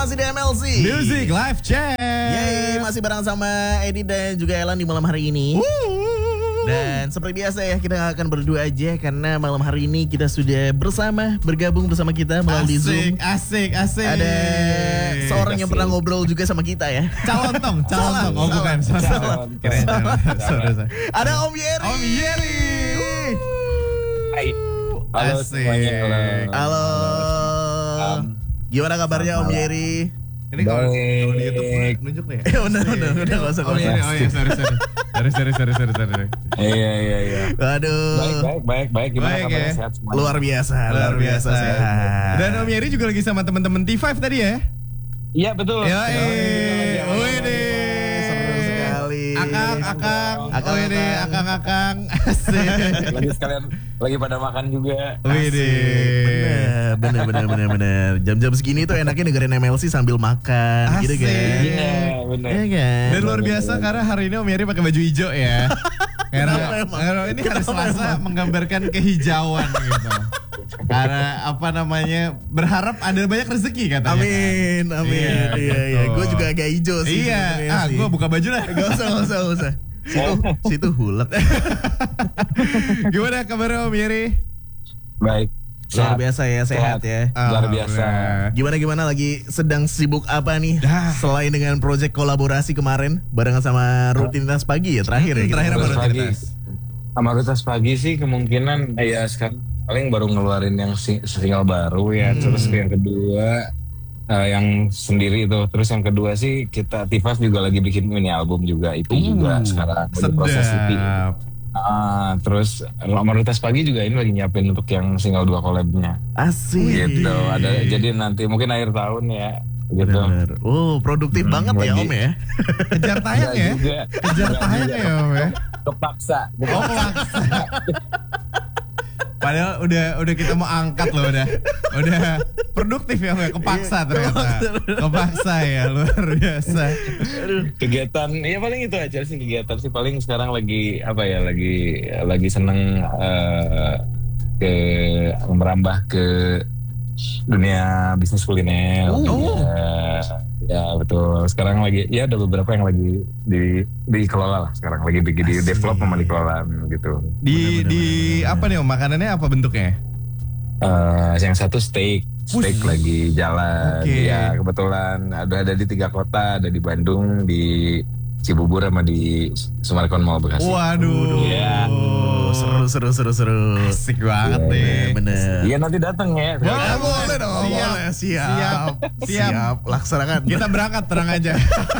masih di MLC Music Live Chat. Yeay, masih bareng sama Edi dan juga Elan di malam hari ini. Dan seperti biasa ya, kita gak akan berdua aja karena malam hari ini kita sudah bergabung bersama kita melalui Zoom. Asik. Ada seorang yang pernah ngobrol juga sama kita ya. Calon tong. Oh bukan. Keren. Ada Om Yeri. Om Yeri. Hai. Halo semuanya. Halo. Gimana kabarnya Om Yeri? Ini kalau di YouTube nunjuk nih. Udah gak usah. Oh iya, sorry. Iya. Aduh. Baik. Gimana kabarnya? Sehat semuanya? Luar biasa sehat. Dan Om Yeri juga lagi sama teman-teman T5 tadi ya? Iya betul. Seru sekali. Akang. Asik. Lagi sekalian lagi pada makan juga. Bener. Jam-jam segini tuh enaknya dengerin MLC sambil makan. Gitu kan. Iya bener. Iya kan. Dan luar biasa karena hari ini Om Yeri pakai baju hijau ya. Karena ini hari Selasa menggambarkan kehijauan gitu. Karena berharap ada banyak rezeki katanya. Amin. Iya. Gue juga agak hijau sih. Iya. Gue buka baju lah. Gak usah. Situ hulek. Gimana kabarnya Om Yeri? Baik. Luar biasa ya, sehat ya. Luar biasa. Gimana lagi sedang sibuk apa nih? Selain dengan proyek kolaborasi kemarin barengan sama rutinitas pagi ya terakhir ya. Terakhir apa rutinitas? Sama rutinitas pagi sih kemungkinan ya sekarang paling baru ngeluarin yang single baru ya. Terus yang kedua yang sendiri itu. Terus yang kedua sih kita T5 juga lagi bikin mini album juga itu juga sekarang lagi proses itu. Terus Amaritas Pagi juga ini lagi nyiapin untuk yang single 2 collab-nya. Asik. Gitu. Jadi nanti mungkin akhir tahun ya. Gitu. Bener. Produktif banget ya Om ya. Kejar tayang ya. Kejar tayang ya Om ya. Kepaksa. Kepaksa. Padahal udah kita mau angkat loh udah produktif ya kepaksa ternyata. Kepaksa ya luar biasa. Kegiatan ya paling itu aja sih kegiatan sih paling sekarang lagi lagi seneng merambah ke dunia bisnis kuliner. Ya betul. Sekarang lagi ya ada beberapa yang lagi dikelola lah. Sekarang lagi di develop sama dikelola gitu. Di apa nih Om? Makanannya apa bentuknya? Yang satu steak lagi jalan. Ya kebetulan ada di 3 kota, ada di Bandung, di Cibubur sama di Sumarekon Mall Bekasi. Waduh. Ya. Seru. Asik banget deh. Bener. Iya nanti datang ya. Wah, boleh dong. Siap. Laksanakan. Kita berangkat terang aja.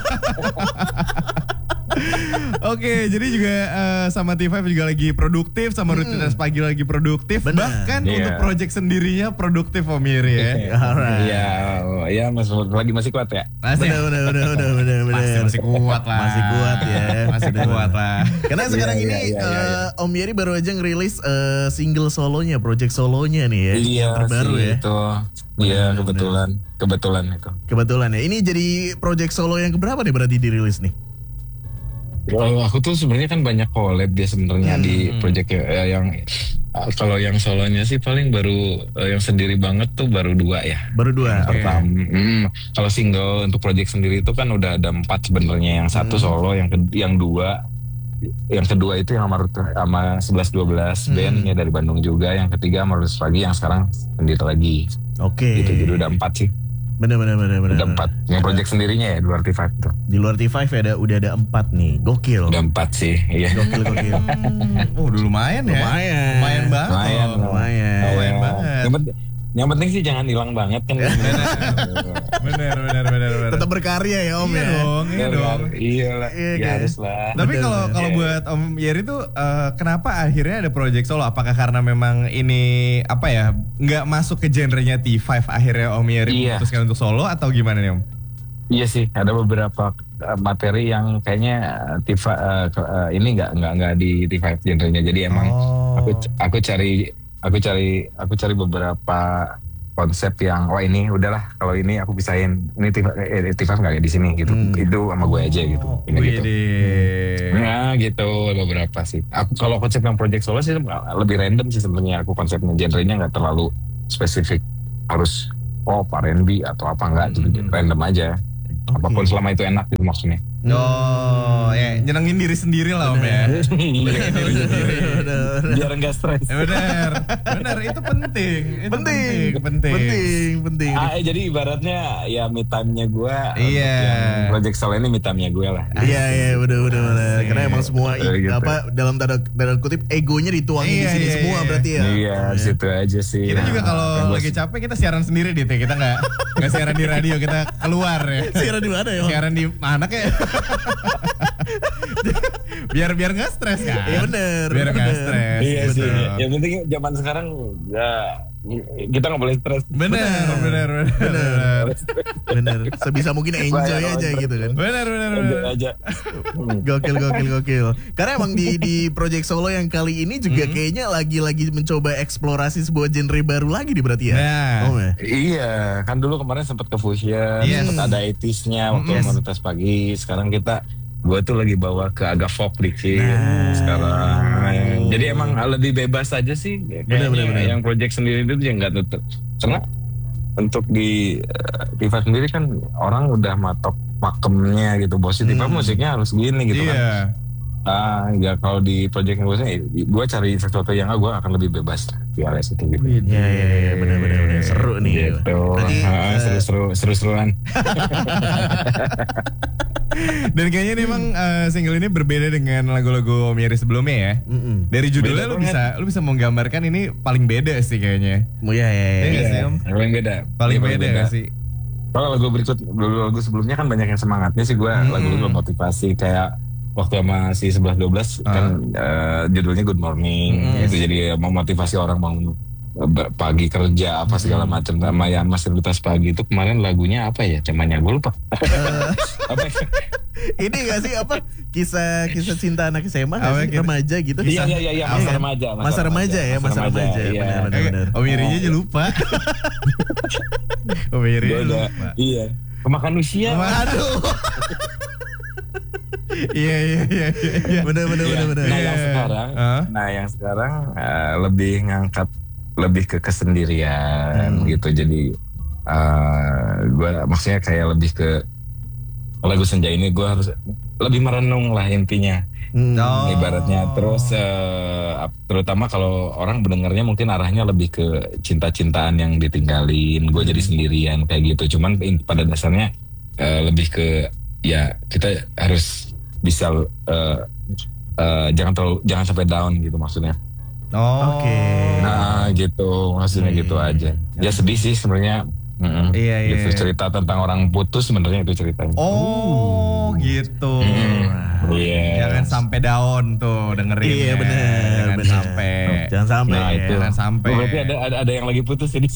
Oke, jadi juga sama T5 juga lagi produktif, sama rutinitas pagi lagi produktif. Bener. Bahkan untuk project sendirinya produktif Om Yeri ya. Iya, masih kuat ya. Bener. Masih kuat lah. Masih kuat ya. Masih kuat lah. Karena sekarang ini Om Yeri baru aja ngerilis single solonya, project solonya nih ya. Yang terbaru ya. Itu. Iya, kebetulan itu. Kebetulan ya. Ini jadi project solo yang keberapa nih berarti dirilis nih? Aku tuh sebenarnya kan banyak collab dia sebenarnya di project yang kalau yang solonya sih paling baru yang sendiri banget tuh baru 2 ya. Baru 2. Pertama, kalau single untuk project sendiri itu kan udah ada 4 sebenarnya. Yang satu solo, yang kedua itu yang sama 11-12 bandnya dari Bandung juga. Yang ketiga Amaritas Pagi yang sekarang sendiri lagi. Oke. Gitu, jadi udah 4 sih. Bener. Udah 4. Yang project sendirinya ya di luar T5 tuh. Di luar T5 udah ada 4 nih. Gokil. Udah 4 sih. Iya. Gokil. Udah lumayan ya. Lumayan banget. Lumayan banget. Yang penting sih jangan hilang banget kan. Bener. Tetap berkarya ya Om ya. Iya dong. Iyalah. Ya harus lah. Tapi kalau buat Om Yeri tuh kenapa akhirnya ada project solo? Apakah karena memang ini nggak masuk ke genrenya T5 akhirnya Om Yeri memutuskan untuk solo atau gimana nih Om? Iya sih, ada beberapa materi yang kayaknya T5 ini nggak di T5 genrenya. Jadi emang aku cari beberapa konsep yang ini udahlah kalau ini aku pisahin ini T5 nggak di sini gitu. Itu sama gue aja gitu. Ini gitu. Ya gitu beberapa sih. Aku kalau konsep yang project solo sih lebih random sih sebenarnya. Aku konsepnya genrenya nggak terlalu spesifik harus pop, R&B atau apa enggak, jadi random aja. Apapun selama itu enak gitu maksudnya. Oh, ya nyenengin diri sendiri lah Om ya. Nyenengin diri sendiri. Biar enggak stres. Benar, itu penting. Penting. Jadi ibaratnya ya me time-nya gue. Iya. Project Solo ini me time-nya gue lah. Iya, benar. Karena emang semua gitu. dalam tanda kutip egonya dituangin di sini semua berarti ya. Iya, situ aja sih. Kita juga kalau lagi capek kita siaran sendiri deh, kita nggak siaran di radio, kita keluar ya. Siaran di mana ya? Siaran di mana kayak? biar nggak stres kan? Iya bener. Biar nggak stres. Iya sih. Yang penting zaman sekarang ya kita nggak boleh stres. Bener. Sebisa mungkin enjoy aja gitu kan. Bener. Aja. Gokil. Karena emang di Project Solo yang kali ini juga kayaknya lagi mencoba eksplorasi sebuah genre baru lagi nih berarti ya. Iya, kan dulu kemarin sempat ke Fusion, sempat ada 80s-nya waktu Komunitas Pagi. Sekarang gue tuh lagi bawa ke agak folk dikit sekarang. Jadi emang lebih bebas aja sih. Bener. Yang project sendiri itu yang nggak tutup. Karena untuk di Tifa sendiri kan orang udah matok pakemnya gitu. Bos Tifa musiknya harus gini gitu kan. Ya kalau di project yang gue cari sesuatu yang gue akan lebih bebas di area situ gitu. Iya, benar. Seru nih. Gitu. Seru-seruan. Dan kayaknya nih emang single ini berbeda dengan lagu-lagu Om Yeri sebelumnya ya. Dari judulnya lu bisa menggambarkan ini paling beda sih kayaknya. Iya. Paling beda gak sih? Kalau lagu sebelumnya kan banyak yang semangatnya sih gue, lagu-lagu motivasi kayak waktu sama si 11-12 kan judulnya Good Morning. Itu jadi memotivasi orang bangun pagi kerja apa segala macam. Sama yang Masjidilitas Pagi itu kemarin lagunya apa ya, temanya gue lupa. Ini gak sih kisah cinta anak SMA remaja gitu? Iya masa remaja. Benar. Om Irinya aja lupa. Om Irinya lupa. Iya. Kemakan usia. Aduh. Iya. Benar. Nah yang sekarang lebih ngangkat lebih ke kesendirian gitu. Jadi gue maksudnya kayak lebih ke lagu Senja ini gue harus lebih merenung lah intinya. Ibaratnya terus terutama kalau orang mendengarnya mungkin arahnya lebih ke cinta-cintaan yang ditinggalin, gue jadi sendirian kayak gitu. Cuman pada dasarnya lebih ke ya kita harus bisa jangan sampai down gitu maksudnya. Oke. Nah gitu maksudnya gitu aja. Ya sedih sih sebenarnya. Gitu cerita tentang orang putus sebenarnya itu ceritanya. Oh gitu. Jangan sampai down tuh dengerin. Iya benar. Jangan sampai. Nah, itu. Jangan sampai. Berarti ada yang lagi putus ini.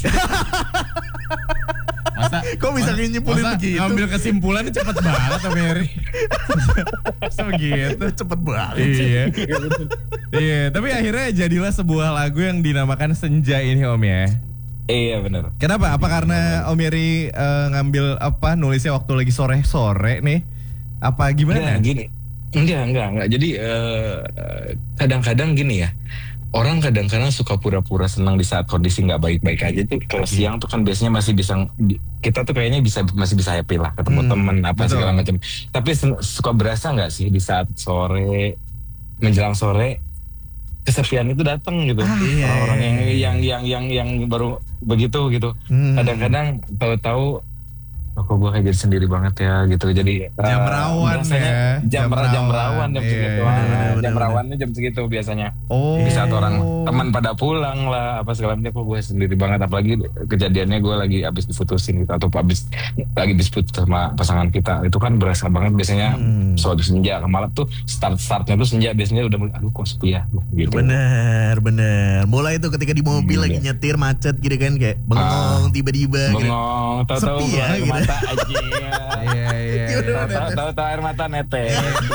Masa kok bisa nyimpulin begitu? Ngambil kesimpulannya cepet banget Om Yeri. Sebegitu cepet banget. Iya. Tapi akhirnya jadilah sebuah lagu yang dinamakan Senja ini Om ya. Iya benar. Kenapa? Apa karena Om Yeri ngambil nulisnya waktu lagi sore-sore nih? Apa gimana? Enggak. Jadi kadang-kadang gini ya. Orang kadang-kadang suka pura-pura senang di saat kondisi nggak baik-baik aja tuh. Kalau siang tuh kan biasanya masih bisa, kita tuh kayaknya masih bisa happy lah, ketemu temen apa segala macam. Tapi suka berasa nggak sih di saat sore menjelang sore kesepian itu datang gitu. Orang yang baru begitu gitu. Kadang-kadang tahu-tahu kok gue kayak jadi sendiri banget ya gitu. Jadi jam rawan ya. Jam rawan jam segitu. Jam rawannya jam segitu biasanya. Di saat orang teman pada pulang lah apa segala macam, kok gue sendiri banget. Apalagi kejadiannya gue lagi abis diputusin gitu, atau lagi dispute sama pasangan kita. Itu kan berasa banget biasanya suatu senja ke malam tuh startnya tuh senja biasanya udah aduh kok sepi ya gitu. Bener. Mulai itu ketika di mobil lagi nyetir macet gitu kan, kayak bengong tiba-tiba. Bengong gitu. Tahu-tahu Sepi ya, mata aja. Iya. Tahu air mata netes.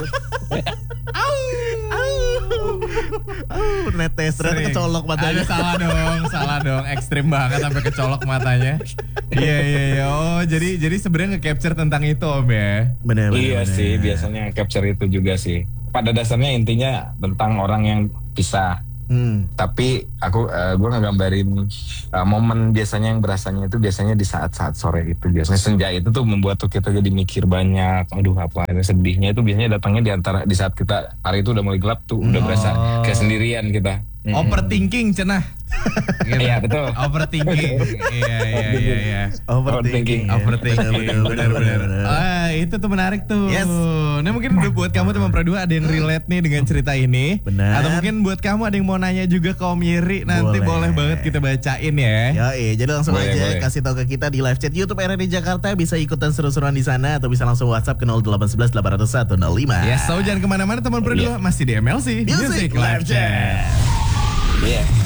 Netes ternyata kecolok matanya. Salah dong. Ekstrim banget sampai kecolok matanya. Iya. Oh, jadi sebenarnya nge-capture tentang itu Om ya. Bener. Sih, biasanya capture itu juga sih. Pada dasarnya intinya tentang orang yang pisah. Tapi gue ngegambarin momen biasanya yang berasanya itu biasanya di saat-saat sore itu. Biasanya senja itu tuh membuat tuh kita jadi mikir banyak. Aduh apa ini sedihnya itu biasanya datangnya di saat kita hari itu udah mulai gelap tuh. Udah berasa kayak sendirian kita. Overthinking cenah. Iya betul. Overthinking. Iya. Overthinking. Benar. Itu tuh menarik tuh. Yes. Nah mungkin buat kamu teman Pro 2 ada yang relate nih dengan cerita ini. Benar. Atau mungkin buat kamu ada yang mau nanya juga ke Om Yeri. Nanti boleh banget kita bacain ya. Jadi langsung aja kasih tahu ke kita di live chat YouTube RRI Jakarta. Bisa ikutan seru-seruan di sana atau bisa langsung WhatsApp ke 0811 801 05. Yes, so jangan kemana-mana teman Pro 2 masih di MLC Music Live Chat. Iya.